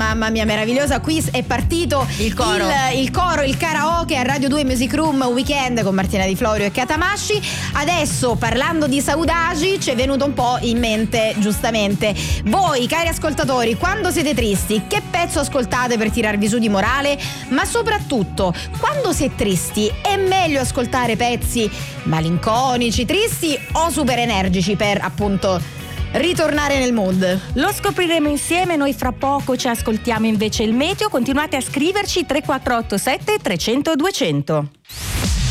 mamma mia, meravigliosa. Qui è partito il coro, il karaoke a Radio 2 Music Room Weekend con Martina Di Florio e Catamasci. Adesso, parlando di saudagi, ci è venuto un po' in mente, giustamente, voi cari ascoltatori, quando siete tristi, che pezzo ascoltate per tirarvi su di morale? Ma soprattutto, quando siete tristi, è meglio ascoltare pezzi malinconici, tristi o super energici per, appunto, ritornare nel mood? Lo scopriremo insieme. Noi fra poco ci ascoltiamo invece il meteo. Continuate a scriverci 3487 300 200.